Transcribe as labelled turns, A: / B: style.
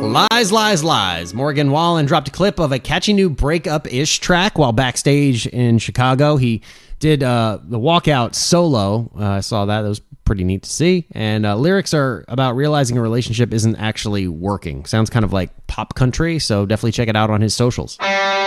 A: Lies, lies, lies. Morgan Wallen dropped a clip of a catchy new breakup-ish track while backstage in Chicago. He did the walkout solo. I saw that. That was pretty neat to see. And lyrics are about realizing a relationship isn't actually working. Sounds kind of like pop country, so definitely check it out on his socials.